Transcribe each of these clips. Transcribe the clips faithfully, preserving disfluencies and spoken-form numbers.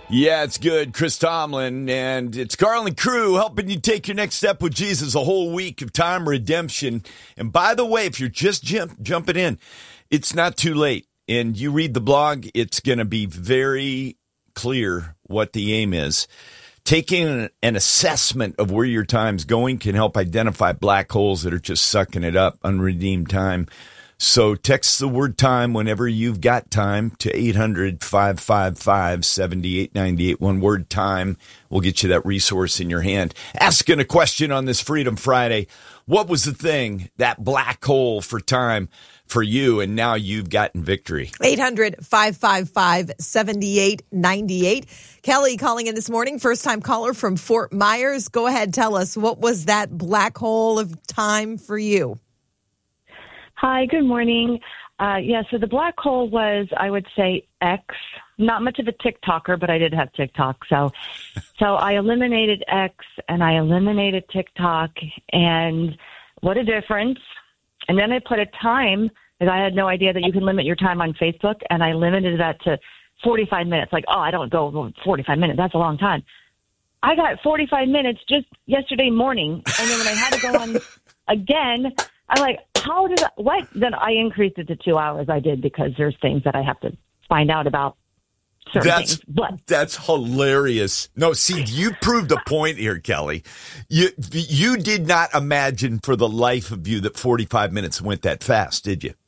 Yeah, it's good. Chris Tomlin, and it's Carl and Crew helping you take your next step with Jesus, a whole week of time redemption. And by the way, if you're just jump, jumping in, it's not too late. And you read the blog, it's going to be very clear what the aim is. Taking an, an assessment of where your time's going can help identify black holes that are just sucking it up, unredeemed time. So text the word time whenever you've got time to eight hundred, five five five, seven eight nine eight. One word time will get you that resource in your hand. Asking a question on this Freedom Friday. What was the thing, that black hole for time for you, and now you've gotten victory? eight hundred, five five five, seven eight nine eight. Kelly calling in this morning, first-time caller from Fort Myers. Go ahead, tell us, what was that black hole of time for you? Hi, good morning. Uh, yeah, so the black hole was, I would say, X. Not much of a TikToker, but I did have TikTok. So so I eliminated X and I eliminated TikTok, and what a difference. And then I put a time, because I had no idea that you can limit your time on Facebook, and I limited that to forty-five minutes. Like, oh, I don't go forty-five minutes. That's a long time. I got forty-five minutes just yesterday morning, and then when I had to go on again, I'm like, how did I, what? Then I increased it to two hours. I did, because there's things that I have to find out about certain that's, things. But that's hilarious. No, see, you proved a point here, Kelly. You, you did not imagine for the life of you that forty-five minutes went that fast, did you?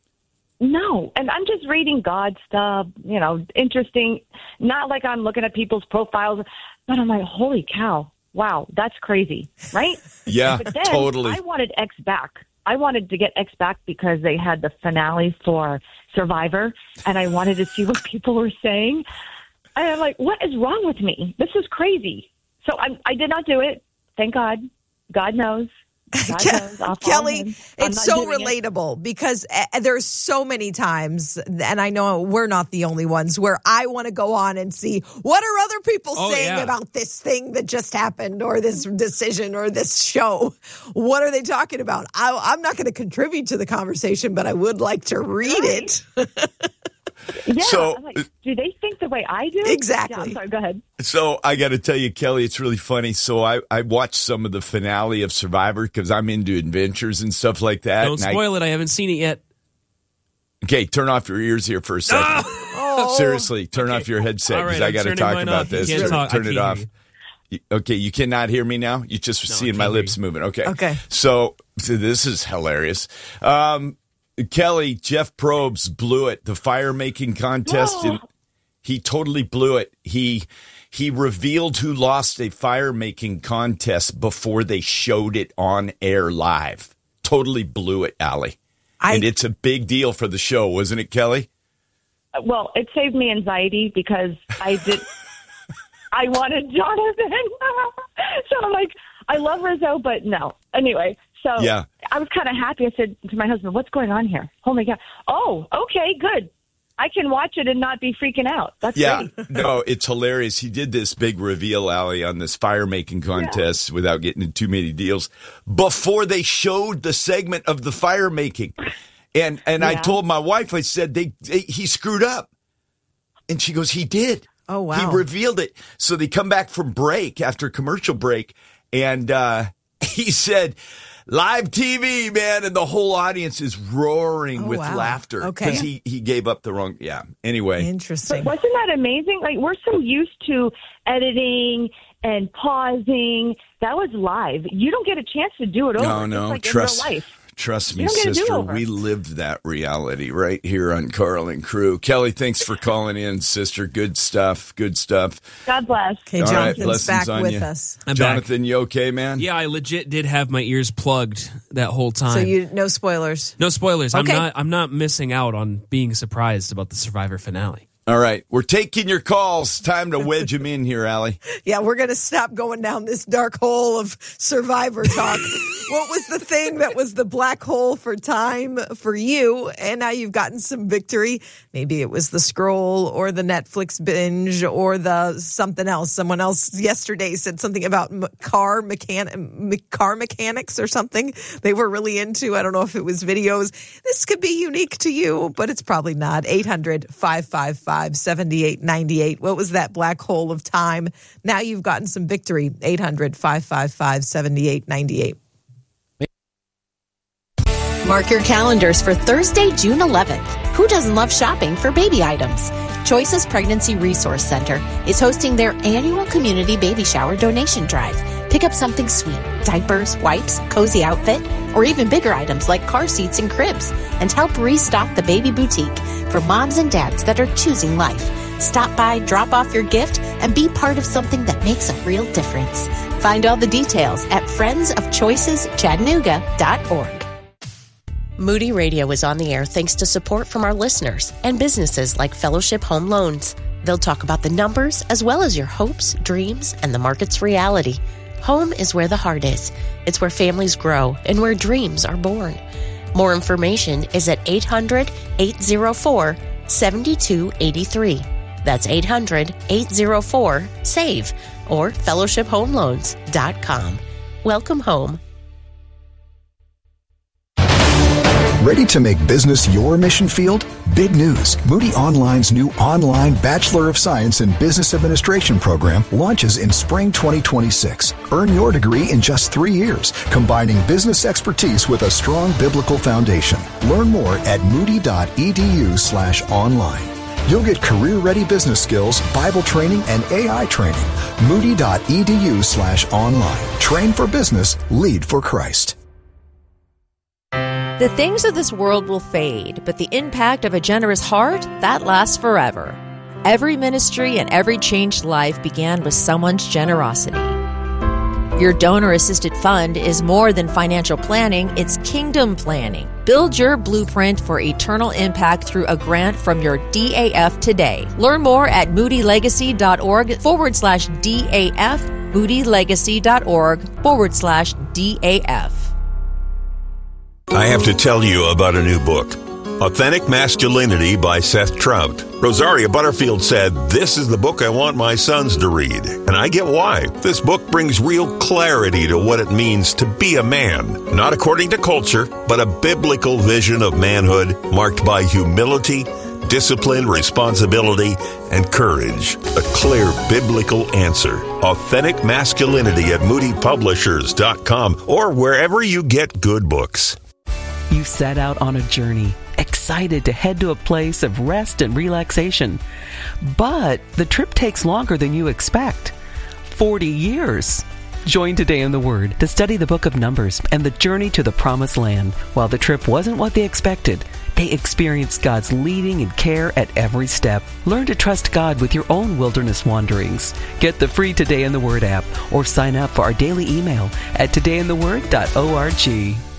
no, and I'm just reading God stuff, you know, interesting. Not like I'm looking at people's profiles, but I'm like, holy cow. Wow, that's crazy, right? Yeah, but then totally. I wanted X back. I wanted to get X back because they had the finale for Survivor, and I wanted to see what people were saying. And I'm like, what is wrong with me? This is crazy. So I, I did not do it. Thank God. God knows. God knows. I'll Kelly, it's so doing it. relatable because uh, there's so many times, and I know we're not the only ones, where I want to go on and see what are other people Oh, saying yeah. about this thing that just happened or this decision or this show. What are they talking about? I, I'm not going to contribute to the conversation, but I would like to read Right. it. Yeah. So- I'm like, do they think the way I do? Exactly. Yeah, I'm sorry. Go ahead. So I got to tell you, Kelly, it's really funny. So I, I watched some of the finale of Survivor because I'm into adventures and stuff like that. Don't and spoil it. I haven't seen it yet. I, okay, turn off your ears here for a second. Oh. Seriously, turn off your headset All right, because I I'm got to turning talk mine about off. You this. can't Turn, talk. I turn can't it hear off. you. You- Okay, you cannot hear me now? You just No, I seeing my can't hear lips you. moving. Okay. Okay. So, so this is hilarious. Um, Kelly, Jeff Probst blew it. The fire making contest. Oh. And he totally blew it. He he revealed who lost a fire making contest before they showed it on air live. Totally blew it, Allie. I- And it's a big deal for the show, wasn't it, Kelly? Well, it saved me anxiety because I did. I wanted Jonathan. So I'm like, I love Rizzo, but no. Anyway, so Yeah. I was kind of happy. I said to my husband, what's going on here? Oh, my God. Oh, okay, good. I can watch it and not be freaking out. That's Yeah, great. no, it's hilarious. He did this big reveal, Allie, on this fire making contest without getting into too many deals before they showed the segment of the fire making. And and I Yeah. told my wife, I said, they, they he screwed up. And she goes, he did. Oh, wow. He revealed it. So they come back from break, after commercial break, and uh, he said, live T V, man, and the whole audience is roaring Oh, with wow. laughter. Okay. Because he, he gave up the wrong, yeah. Anyway. Interesting. But wasn't that amazing? Like, we're so used to editing and pausing. That was live. You don't get a chance to do it over. No, It's no, like trust, in real life. trust me, You don't get a sister. do-over. We lived that reality right here on Carl and Crew. Kelly, thanks for calling in, sister. Good stuff. Good stuff. God bless. Okay, All right, Jonathan's blessings back on with you. us. I'm Jonathan, you okay, man? Yeah, I legit did have my ears plugged that whole time. So you no spoilers. no spoilers. Okay. I'm not. I'm not missing out on being surprised about the Survivor finale. All right. We're taking your calls. Time to wedge them in here, Allie. Yeah, we're going to stop going down this dark hole of Survivor talk. What was the thing that was the black hole for time for you? And now you've gotten some victory. Maybe it was the scroll or the Netflix binge or the something else. Someone else yesterday said something about m- car mechan- me- car mechanics or something they were really into. I don't know if it was videos. This could be unique to you, but it's probably not. eight hundred, five five five five, seven eight nine eight. What was that black hole of time? Now you've gotten some victory. eight hundred, five five five, seven eight nine eight. Mark your calendars for Thursday, June eleventh. Who doesn't love shopping for baby items? Choices Pregnancy Resource Center is hosting their annual community baby shower donation drive. Pick up something sweet, diapers, wipes, cozy outfit, or even bigger items like car seats and cribs, and help restock the baby boutique for moms and dads that are choosing life. Stop by, drop off your gift, and be part of something that makes a real difference. Find all the details at friends of choices chattanooga dot org. Moody Radio is on the air thanks to support from our listeners and businesses like Fellowship Home Loans. They'll talk about the numbers as well as your hopes, dreams, and the market's reality. Home is where the heart is. It's where families grow and where dreams are born. More information is at eight hundred, eight oh four, seven two eight three. That's eight hundred, eight oh four, SAVE or fellowship home loans dot com. Welcome home. Ready to make business your mission field? Big news. Moody Online's new online Bachelor of Science in Business Administration program launches in spring twenty twenty-six. Earn your degree in just three years, combining business expertise with a strong biblical foundation. Learn more at moody.edu slash online. You'll get career-ready business skills, Bible training, and A I training. Moody.edu slash online. Train for business, lead for Christ. The things of this world will fade, but the impact of a generous heart, that lasts forever. Every ministry and every changed life began with someone's generosity. Your donor-assisted fund is more than financial planning, it's kingdom planning. Build your blueprint for eternal impact through a grant from your D A F today. Learn more at moodylegacy.org forward slash DAF, moodylegacy.org forward slash DAF. I have to tell you about a new book, Authentic Masculinity by Seth Trout. Rosaria Butterfield said, "This is the book I want my sons to read." And I get why. This book brings real clarity to what it means to be a man, not according to culture, but a biblical vision of manhood marked by humility, discipline, responsibility, and courage. A clear biblical answer. Authentic Masculinity at moody publishers dot com or wherever you get good books. You set out on a journey, excited to head to a place of rest and relaxation. But the trip takes longer than you expect. forty years. Join Today in the Word to study the book of Numbers and the journey to the Promised Land. While the trip wasn't what they expected, they experienced God's leading and care at every step. Learn to trust God with your own wilderness wanderings. Get the free Today in the Word app or sign up for our daily email at today in the word dot org.